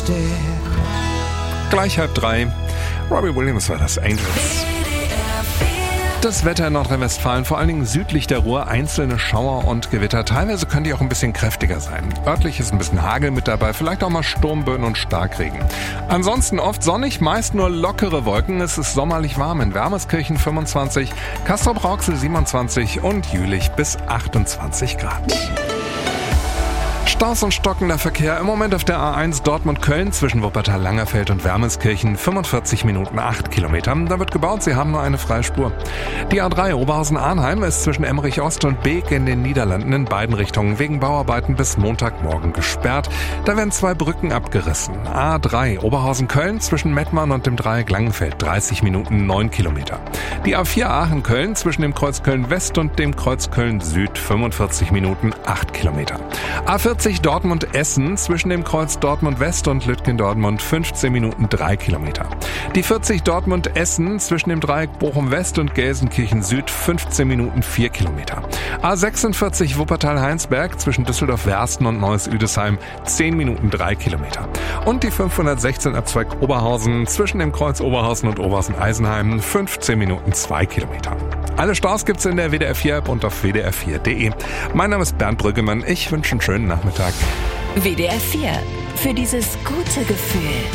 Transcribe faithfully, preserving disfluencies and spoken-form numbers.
Gleich halb drei. Robbie Williams war das, Angels. Das Wetter in Nordrhein-Westfalen, vor allen Dingen südlich der Ruhr, einzelne Schauer und Gewitter. Teilweise können die auch ein bisschen kräftiger sein. Örtlich ist ein bisschen Hagel mit dabei, vielleicht auch mal Sturmböen und Starkregen. Ansonsten oft sonnig, meist nur lockere Wolken. Es ist sommerlich warm in Wermeskirchen fünfundzwanzig, Castrop-Rauxel siebenundzwanzig und Jülich bis achtundzwanzig Grad. Staus und stockender Verkehr im Moment auf der A eins Dortmund-Köln zwischen Wuppertal-Langerfeld und Wermeskirchen, fünfundvierzig Minuten, acht Kilometer. Da wird gebaut, sie haben nur eine Freispur. Die A drei Oberhausen-Arnheim ist zwischen Emmerich-Ost und Beek in den Niederlanden in beiden Richtungen wegen Bauarbeiten bis Montagmorgen gesperrt. Da werden zwei Brücken abgerissen. A drei Oberhausen-Köln zwischen Mettmann und dem Dreieck Langenfeld, dreißig Minuten, neun Kilometer. Die A vier Aachen-Köln zwischen dem Kreuz Köln-West und dem Kreuz Köln-Süd, fünfundvierzig Minuten, acht Kilometer. A vierzig Dortmund-Essen zwischen dem Kreuz Dortmund-West und Lütgendortmund, fünfzehn Minuten, drei Kilometer. Die vierzig Dortmund-Essen zwischen dem Dreieck Bochum-West und Gelsenkirchen-Süd, fünfzehn Minuten, vier Kilometer. A sechsundvierzig Wuppertal-Heinsberg zwischen Düsseldorf-Wersten und Neuss-Üdesheim, zehn Minuten, drei Kilometer. Und die fünfhundertsechzehn Abzweig Oberhausen zwischen dem Kreuz Oberhausen und Oberhausen-Eisenheim, fünfzehn Minuten, zwei Kilometer. Alle Staus gibt's in der W D R vier App und auf w d r vier punkt d e. Mein Name ist Bernd Brüggemann. Ich wünsche einen schönen Nachmittag. W D R vier. Für dieses gute Gefühl.